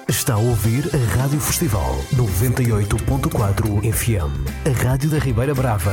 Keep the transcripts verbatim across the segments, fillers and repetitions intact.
Está a ouvir a Rádio Festival noventa e oito ponto quatro F M, a Rádio da Ribeira Brava.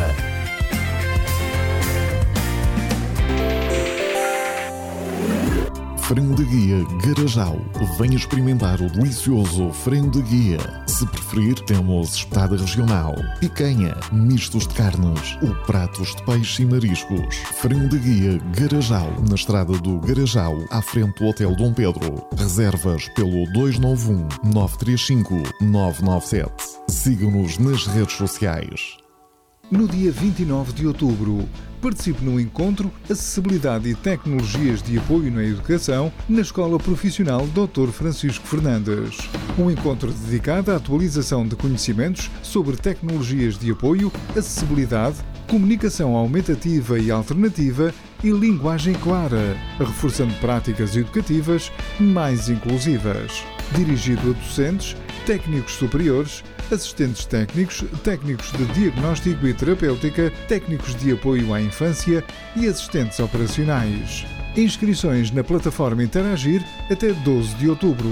Frango de Guia Garajal. Venha experimentar o delicioso frango de guia. Se preferir, temos espetada regional, picanha, mistos de carnes ou pratos de peixe e mariscos. Frango de Guia Garajal, na estrada do Garajal, à frente do Hotel Dom Pedro. Reservas pelo dois nove um, nove três cinco, nove nove sete. Siga-nos nas redes sociais. No dia vinte e nove de outubro, participe no encontro Acessibilidade e Tecnologias de Apoio na Educação na Escola Profissional doutor Francisco Fernandes. Um encontro dedicado à atualização de conhecimentos sobre tecnologias de apoio, acessibilidade, comunicação aumentativa e alternativa e linguagem clara, reforçando práticas educativas mais inclusivas. Dirigido a docentes, técnicos superiores, assistentes técnicos, técnicos de diagnóstico e terapêutica, técnicos de apoio à infância e assistentes operacionais. Inscrições na plataforma Interagir até doze de outubro.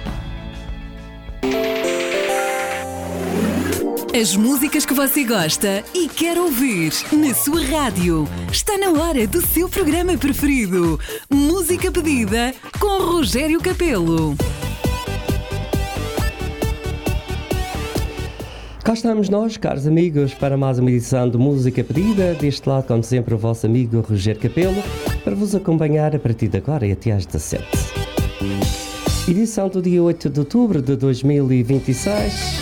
As músicas que você gosta e quer ouvir na sua rádio. Está na hora do seu programa preferido. Música Pedida com Rogério Capelo. Cá estamos nós, caros amigos, para mais uma edição de Música Pedida. Deste lado, como sempre, o vosso amigo Rogério Capelo, para vos acompanhar a partir de agora e até às dezassete. Edição do dia oito de outubro de dois mil e vinte e seis.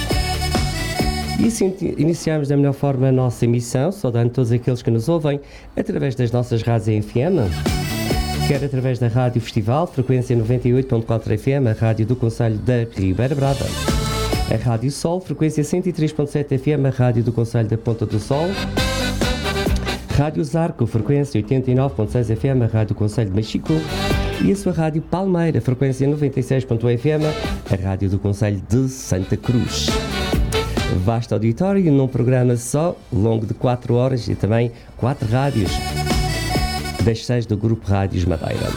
E assim iniciamos da melhor forma a nossa emissão, saudando todos aqueles que nos ouvem através das nossas rádios F M, quer através da Rádio Festival, frequência noventa e oito ponto quatro F M, a rádio do Concelho da Ribeira Brava. A Rádio Sol, frequência cento e três ponto sete F M, a rádio do Concelho da Ponta do Sol. Rádio Zarco, frequência oitenta e nove ponto seis F M, a rádio do Concelho de Machico. E a sua Rádio Palmeira, frequência noventa e seis ponto um F M, a rádio do Concelho de Santa Cruz. Vasto auditório num programa só, longo de quatro horas e também quatro rádios, das seis do Grupo Rádios Madeira.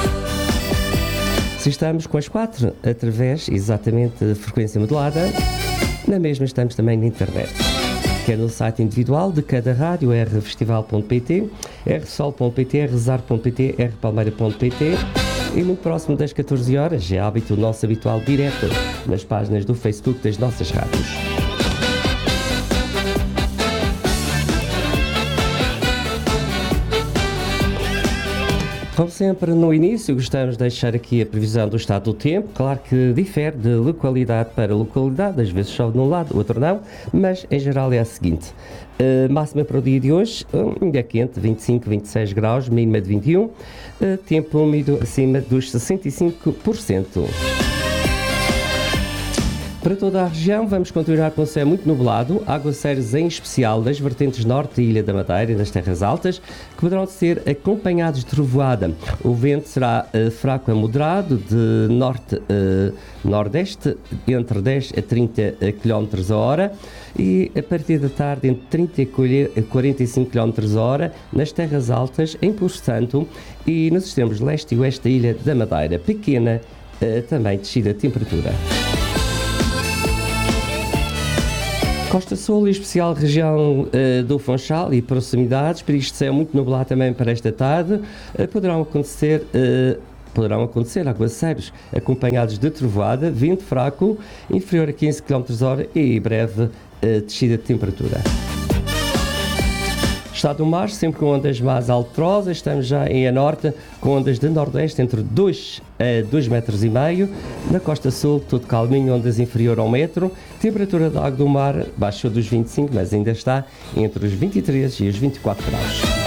Se estamos com as quatro, através, exatamente, de frequência modulada, na mesma estamos também na internet. Quer no site individual de cada rádio, r festival ponto p t, r sol ponto p t, r zar ponto p t, r palmeira ponto p t, e muito próximo das catorze horas, é hábito o nosso habitual direto nas páginas do Facebook das nossas rádios. Como sempre, no início, gostamos de deixar aqui a previsão do estado do tempo. Claro que difere de localidade para localidade, às vezes chove de um lado, outro não, mas em geral é a seguinte. Uh, máxima para o dia de hoje, ainda é quente, vinte e cinco, vinte e seis graus, mínima de vinte e um, uh, tempo úmido acima dos sessenta e cinco por cento. Para toda a região, vamos continuar com o céu muito nublado, aguaceiros em especial das vertentes norte da Ilha da Madeira e das terras altas, que poderão ser acompanhados de trovoada. O vento será uh, fraco a moderado, de norte-nordeste, uh, entre dez a trinta quilómetros a hora, e a partir da tarde entre trinta a quarenta e cinco quilómetros a hora nas terras altas, em Porto Santo e nos extremos leste e oeste da Ilha da Madeira. Pequena uh, também descida de temperatura. Costa Sul, em especial região uh, do Funchal e proximidades, períodos de céu muito nublado também para esta tarde, uh, poderão acontecer, uh, poderão acontecer aguaceiros acompanhados de trovoada, vento fraco, inferior a quinze quilómetros a hora e breve uh, descida de temperatura. Estado do mar, sempre com ondas mais alterosas, estamos já em a norte, com ondas de nordeste entre dois a dois metros e meio. Na costa sul, tudo calminho, ondas inferior ao metro. Temperatura da água do mar baixou dos vinte e cinco, mas ainda está entre os vinte e três e os vinte e quatro graus.